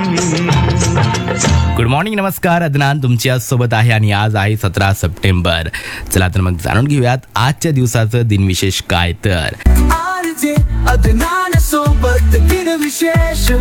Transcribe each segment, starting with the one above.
Good morning, नमस्कार. अदनान तुमच्या सोबत आहे आणि आज आहे 17 सप्टेंबर. चला तर मग जाणून घेऊयात आजच्या दिवसाचं दिनविशेष काय. तर अदनान सोबत दिनविशेष.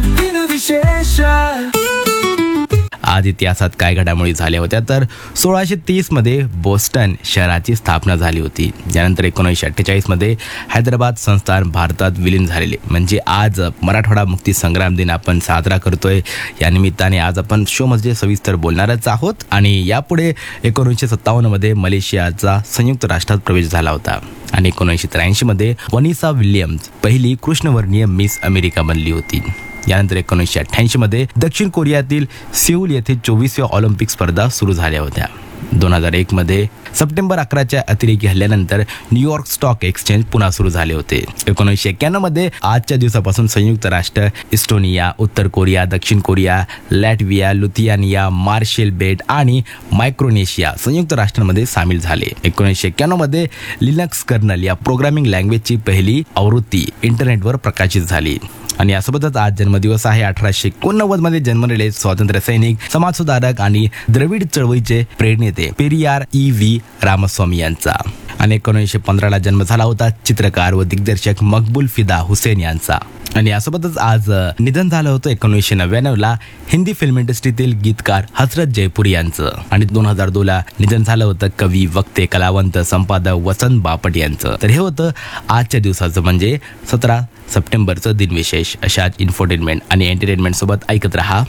आज इतिहासात काय घडामोडी झाल्या होत्या. तर 1630 मध्ये बोस्टन शहराची स्थापना झाली होती. यानंतर 1948 मध्ये हैदराबाद संस्थान भारतात विलीन झालेले. म्हणजे आज मराठवाडा मुक्ती संग्राम दिन आपण साजरा करतोय. या निमित्ताने आज आपण शो मध्ये सविस्तर बोलणारच आहोत. आणि यापुढे 1957 मध्ये मलेशियाचा संयुक्त राष्ट्रात प्रवेश झाला होता. आणि 1983 मध्ये वनिसा विल्यम्स पहिली कृष्णवर्णीय मिस अमेरिका बनली होती. यानंतर 1988 मध्ये दक्षिण कोरियातील सिऊल येथे 24व्या ऑलिम्पिक स्पर्धा सुरू झाल्या होत्या. 2001 मध्ये सप्टेंबर 11च्या अतिरेकी हल्ल्यानंतर न्यूयॉर्क स्टॉक एक्सचेंज पुन्हा सुरू झाले होते. 1991 मध्ये आजच्या दिवसापासून संयुक्त राष्ट्र इस्टोनिया, उत्तर कोरिया, दक्षिण कोरिया, लॅटविया, लुथियानिया, मार्शल बेट आणि मायक्रोनेशिया संयुक्त राष्ट्रांमध्ये सामील झाले. 1991 मध्ये लिनक्स कर्नल या प्रोग्रामिंग लँग्वेजची पहिली आवृत्ती इंटरनेटवर प्रकाशित झाली. आणि यासोबतच आज जन्मदिवस आहे. 1889 मध्ये जन्मलेले स्वातंत्र्य सैनिक, समाजसुधारक आणि द्रविड चळवळीचे प्रेरणेते पेरियार E.V. रामस्वामी यांचा. आणि 1915 ला जन्म झाला होता चित्रकार व दिग्दर्शक मकबूल फिदा हुसेन यांचा. आणि यासोबतच आज निधन झालं होतं 1999 ला हिंदी फिल्म इंडस्ट्रीतील गीतकार हसरत जयपुरी यांचं. आणि 2002 ला निधन झालं होतं कवी, वक्ते, कलावंत, संपादक वसंत बापट यांचं. तर हे होतं आजच्या दिवसाचं म्हणजे 17 सप्टेंबरचं दिनविशेष. अशाच इन्फोटेनमेंट आणि एंटरटेनमेंट सोबत ऐकत रहा.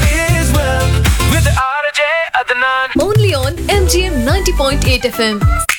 Only on MGM 90.8 FM.